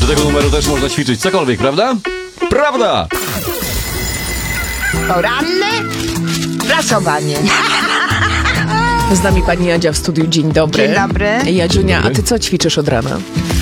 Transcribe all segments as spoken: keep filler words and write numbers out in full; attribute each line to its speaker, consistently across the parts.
Speaker 1: Do tego numeru też można ćwiczyć cokolwiek, prawda? Prawda!
Speaker 2: Poranne prasowanie.
Speaker 3: Z nami pani Jadzia w studiu. Dzień dobry.
Speaker 2: Dzień dobry.
Speaker 3: Jadziunia,
Speaker 1: Dzień dobry.
Speaker 3: a ty co ćwiczysz od rana?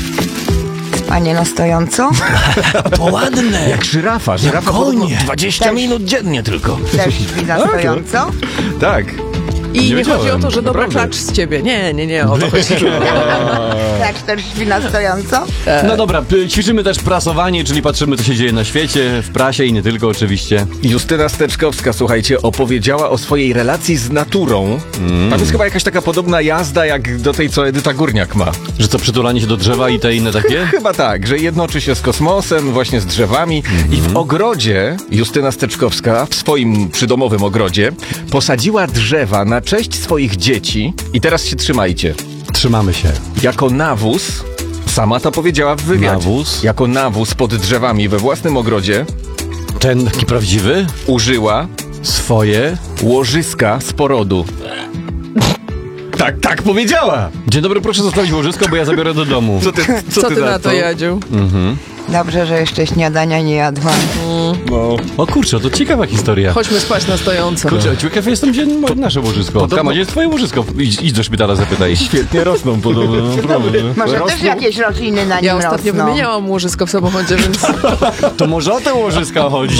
Speaker 2: Spanie na stojąco.
Speaker 4: To ładne.
Speaker 5: Jak żyrafa, żyrafa
Speaker 4: Jak konie.
Speaker 5: podobno dwadzieścia
Speaker 2: Też.
Speaker 5: minut dziennie tylko.
Speaker 2: Też śpi na stojąco.
Speaker 5: Tak.
Speaker 3: I nie,
Speaker 5: wiedziałem,
Speaker 3: chodzi o to, że dobry
Speaker 5: naprawdę.
Speaker 3: klacz z ciebie. Nie, nie, nie, o to chodzi.
Speaker 2: Tak, też śpi na stojąco.
Speaker 1: No dobra, p- ćwiczymy też prasowanie, czyli patrzymy, co się dzieje na świecie, w prasie i nie tylko oczywiście.
Speaker 5: Justyna Steczkowska, słuchajcie, opowiedziała o swojej relacji z naturą.
Speaker 1: Mm.
Speaker 5: Tam jest chyba jakaś taka podobna jazda jak do tej, co Edyta Górniak ma.
Speaker 1: Że co, przytulanie się do drzewa i te inne takie?
Speaker 5: Chyba tak, że jednoczy się z kosmosem, właśnie z drzewami. I w ogrodzie Justyna Steczkowska, w swoim przydomowym ogrodzie, posadziła drzewa na cześć swoich dzieci. I teraz się trzymajcie.
Speaker 1: Trzymamy się.
Speaker 5: Jako nawóz, sama to powiedziała w wywiadzie.
Speaker 1: Nawóz?
Speaker 5: Jako nawóz pod drzewami we własnym ogrodzie
Speaker 1: Ten taki prawdziwy?
Speaker 5: użyła
Speaker 1: Swoje?
Speaker 5: łożyska z porodu. Tak, tak powiedziała!
Speaker 1: Dzień dobry, proszę zostawić łożysko, bo ja zabiorę do domu.
Speaker 5: Co ty,
Speaker 3: Co ty na to, Jadziu?
Speaker 2: Dobrze, że jeszcze śniadania nie jadłam.
Speaker 5: No.
Speaker 1: O kurczę, to ciekawa historia.
Speaker 3: Chodźmy spać na stojąco.
Speaker 1: Kurczę, ciekaw jestem, gdzie mo- nasze łożysko.
Speaker 5: Podobno-
Speaker 1: Kama, gdzie jest twoje łożysko? Idź, idź do szpitala, zapytaj.
Speaker 5: Świetnie rosną podobno, naprawdę.
Speaker 2: Może
Speaker 5: Rosną.
Speaker 2: też jakieś rośliny na nim
Speaker 3: Ja ostatnio
Speaker 2: rosną.
Speaker 3: wymieniałam łożysko w samochodzie, więc
Speaker 1: To może o te łożyska chodzi.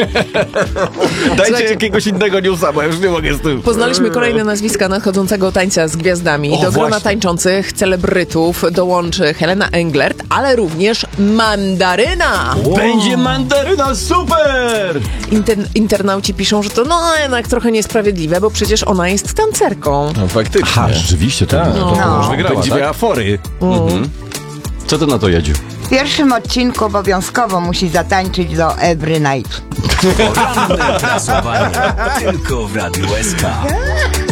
Speaker 5: Dajcie
Speaker 3: Słuchajcie-
Speaker 5: jakiegoś innego newsa, bo ja już nie mogę z tym.
Speaker 3: poznaliśmy kolejne nazwiska nadchodzącego tańca z gwiazdami.
Speaker 5: O,
Speaker 3: Do grona
Speaker 5: właśnie.
Speaker 3: tańczących celebrytów dołączy Helena Englert, ale również Mandaryna.
Speaker 1: Będzie mandaryna, super!
Speaker 3: Inter- internauci piszą, że to no jednak trochę niesprawiedliwe, bo przecież ona jest tancerką.
Speaker 5: No faktycznie.
Speaker 1: Ha, rzeczywiście, to,
Speaker 5: Tak,
Speaker 1: to,
Speaker 5: to,
Speaker 1: to
Speaker 2: No.
Speaker 1: już wygrała,
Speaker 5: będzie
Speaker 1: tak?
Speaker 5: miała fory.
Speaker 1: Co ty na to, Jadziu?
Speaker 2: W pierwszym odcinku obowiązkowo musi zatańczyć do Every Night.
Speaker 4: Poranne prasowanie. Tylko w Radiu S K.